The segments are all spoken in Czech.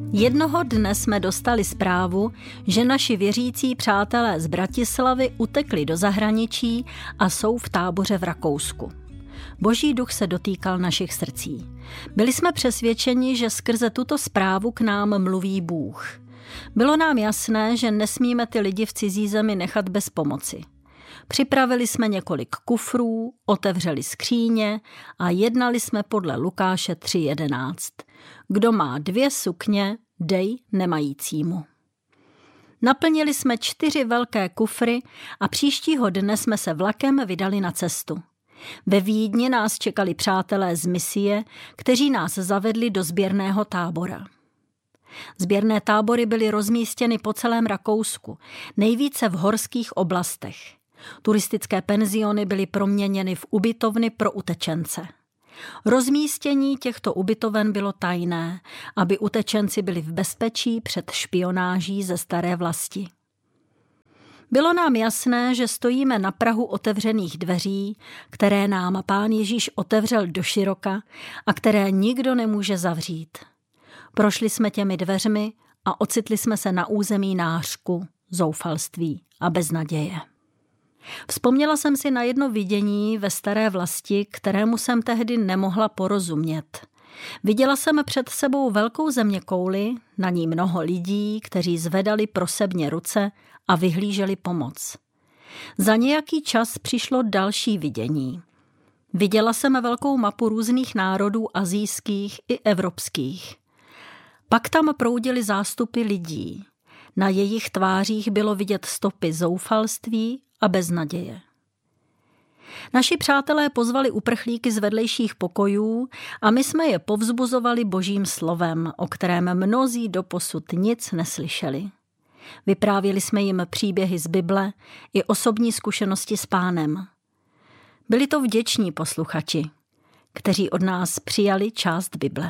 Jednoho dne jsme dostali zprávu, že naši věřící přátelé z Bratislavy utekli do zahraničí a jsou v táboře v Rakousku. Boží duch se dotýkal našich srdcí. Byli jsme přesvědčeni, že skrze tuto zprávu k nám mluví Bůh. Bylo nám jasné, že nesmíme ty lidi v cizí zemi nechat bez pomoci. Připravili jsme několik kufrů, otevřeli skříně a jednali jsme podle Lukáše 3.11. Kdo má 2 sukně, dej nemajícímu. Naplnili jsme 4 velké kufry a příštího dne jsme se vlakem vydali na cestu. Ve Vídni nás čekali přátelé z misie, kteří nás zavedli do sběrného tábora. Sběrné tábory byly rozmístěny po celém Rakousku, nejvíce v horských oblastech. Turistické penziony byly proměněny v ubytovny pro utečence. Rozmístění těchto ubytoven bylo tajné, aby utečenci byli v bezpečí před špionáží ze staré vlasti. Bylo nám jasné, že stojíme na prahu otevřených dveří, které nám Pán Ježíš otevřel doširoka a které nikdo nemůže zavřít. Prošli jsme těmi dveřmi a ocitli jsme se na území nářku, zoufalství a beznaděje. Vzpomněla jsem si na jedno vidění ve staré vlasti, kterému jsem tehdy nemohla porozumět. Viděla jsem před sebou velkou zeměkouli, na ní mnoho lidí, kteří zvedali prosebně ruce a vyhlíželi pomoc. Za nějaký čas přišlo další vidění. Viděla jsem velkou mapu různých národů asijských i evropských. Pak tam proudily zástupy lidí. Na jejich tvářích bylo vidět stopy zoufalství a beznaděje. Naši přátelé pozvali uprchlíky z vedlejších pokojů a my jsme je povzbuzovali Božím slovem, o kterém mnozí doposud nic neslyšeli. Vyprávěli jsme jim příběhy z Bible i osobní zkušenosti s Pánem. Byli to vděční posluchači, kteří od nás přijali část Bible.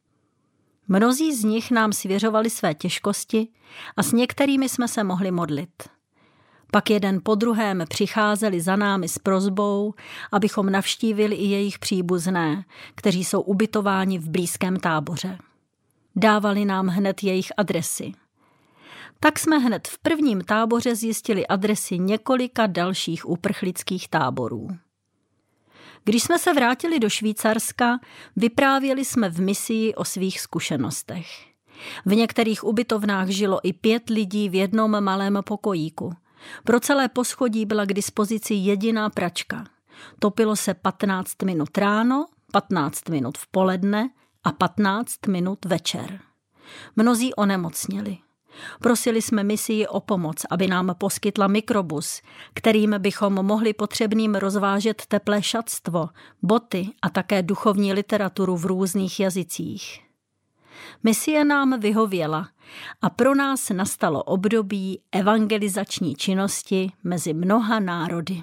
Mnozí z nich nám svěřovali své těžkosti a s některými jsme se mohli modlit. Pak jeden po druhém přicházeli za námi s prosbou, abychom navštívili i jejich příbuzné, kteří jsou ubytováni v blízkém táboře. Dávali nám hned jejich adresy. Tak jsme hned v prvním táboře zjistili adresy několika dalších uprchlických táborů. Když jsme se vrátili do Švýcarska, vyprávěli jsme v misii o svých zkušenostech. V některých ubytovnách žilo i 5 lidí v jednom malém pokojíku. Pro celé poschodí byla k dispozici jediná pračka. Topilo se 15 minut ráno, 15 minut v poledne a 15 minut večer. Mnozí onemocněli. Prosili jsme misii o pomoc, aby nám poskytla mikrobus, kterým bychom mohli potřebným rozvážet teplé šatstvo, boty a také duchovní literaturu v různých jazycích. Misie nám vyhověla a pro nás nastalo období evangelizační činnosti mezi mnoha národy.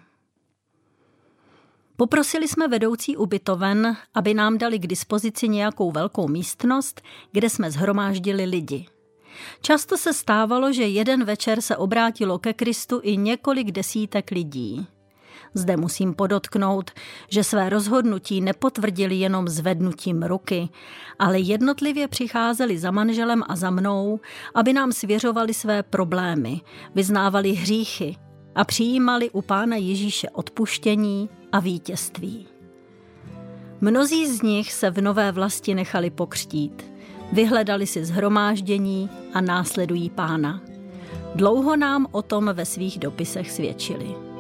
Poprosili jsme vedoucí ubytoven, aby nám dali k dispozici nějakou velkou místnost, kde jsme shromáždili lidi. Často se stávalo, že jeden večer se obrátilo ke Kristu i několik desítek lidí. Zde musím podotknout, že své rozhodnutí nepotvrdili jenom zvednutím ruky, ale jednotlivě přicházeli za manželem a za mnou, aby nám svěřovali své problémy, vyznávali hříchy a přijímali u Pána Ježíše odpuštění a vítězství. Mnozí z nich se v nové vlasti nechali pokřtít, vyhledali si shromáždění a následují Pána. Dlouho nám o tom ve svých dopisech svědčili.